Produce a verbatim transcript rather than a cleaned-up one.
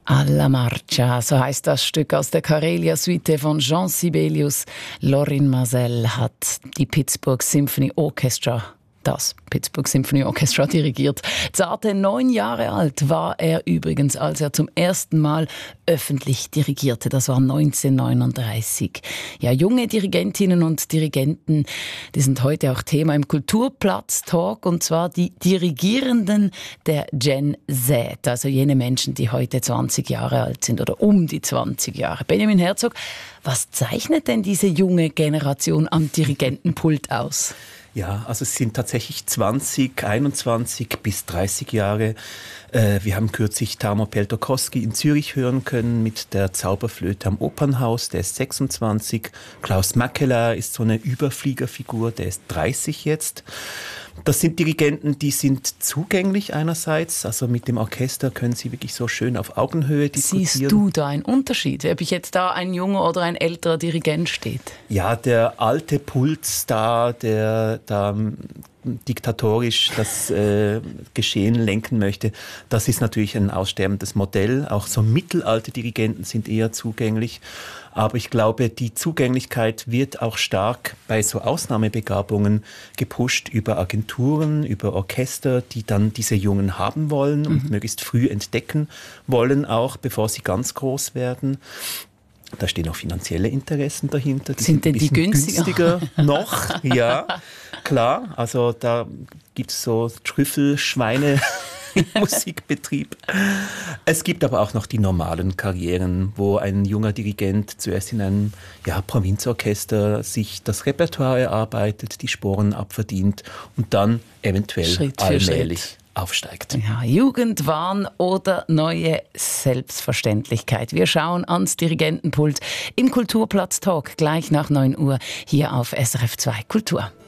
Alla Marcia, so heißt das Stück aus der Karelia-Suite von Jean Sibelius. Lorin Maazel hat die Pittsburgh Symphony Orchestra, das Pittsburgh Symphony Orchestra dirigiert. Zarte neun Jahre alt war er übrigens, als er zum ersten Mal öffentlich dirigierte. Das war neunzehnhundertneununddreißig. Ja, junge Dirigentinnen und Dirigenten, die sind heute auch Thema im Kulturplatz-Talk, und zwar die Dirigierenden der Gen Z, also jene Menschen, die heute zwanzig Jahre alt sind oder um die zwanzig Jahre. Benjamin Herzog, was zeichnet denn diese junge Generation am Dirigentenpult aus? Ja, also es sind tatsächlich zwanzig, einundzwanzig bis dreißig Jahre. Äh, wir haben kürzlich Tarmo Peltokoski in Zürich hören können mit der Zauberflöte am Opernhaus, der ist sechsundzwanzig. Klaus Makela ist so eine Überfliegerfigur, der ist dreißig jetzt. Das sind Dirigenten, die sind zugänglich einerseits, also mit dem Orchester können sie wirklich so schön auf Augenhöhe diskutieren. Siehst du da einen Unterschied, ob ich jetzt da ein junger oder ein älterer Dirigent steht? Ja, der alte Pultstar, der da diktatorisch das äh, Geschehen lenken möchte, das ist natürlich ein aussterbendes Modell. Auch so mittelalte Dirigenten sind eher zugänglich. Aber ich glaube, die Zugänglichkeit wird auch stark bei so Ausnahmebegabungen gepusht über Agenturen, über Orchester, die dann diese Jungen haben wollen und mhm. möglichst früh entdecken wollen, auch bevor sie ganz groß werden. Da stehen auch finanzielle Interessen dahinter. Die sind, sind denn die günstiger? günstiger noch? Ja, klar. Also da gibt es so Trüffelschweine im Musikbetrieb. Es gibt aber auch noch die normalen Karrieren, wo ein junger Dirigent zuerst in einem ja, Provinzorchester sich das Repertoire erarbeitet, die Sporen abverdient und dann eventuell Schritt für allmählich Schritt aufsteigt. Ja, Jugendwahn oder neue Selbstverständlichkeit. Wir schauen ans Dirigentenpult im Kulturplatz Talk gleich nach neun Uhr hier auf S R F zwei Kultur.